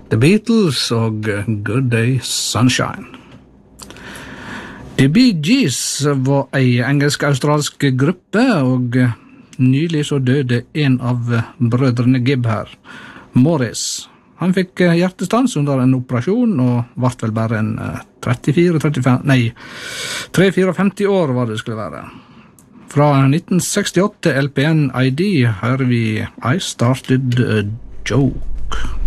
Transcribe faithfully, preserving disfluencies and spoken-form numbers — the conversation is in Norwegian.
The Beatles og Good Day Sunshine. The Bee Gees var ei engelsk-australsk gruppe, og nylig så døde en av brødrene Gibb her, Morris. Han fikk hjertestans under en operasjon, og vart vel bare en trettifire trettifem, nei, femti-fire år var det skulle være. Fra nitten sekstiåtte L P N I D hører vi I Started a Joke.